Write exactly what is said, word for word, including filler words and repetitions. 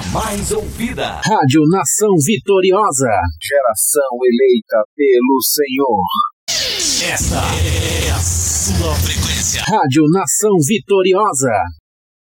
mais ouvida. Rádio Nação Vitoriosa. Geração eleita pelo Senhor. Esta é a sua frequência. Rádio Nação Vitoriosa.